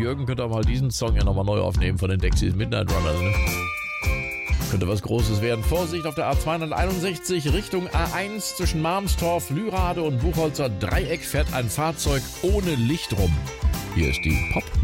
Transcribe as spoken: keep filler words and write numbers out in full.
Jürgen könnte auch mal diesen Song ja nochmal neu aufnehmen von den Dexys Midnight Runners. Ne? Könnte was Großes werden. Vorsicht auf der A zweihunderteinundsechzig Richtung A eins zwischen Marmstorf, Lührade und Buchholzer Dreieck fährt ein Fahrzeug ohne Licht rum. Hier ist die Pop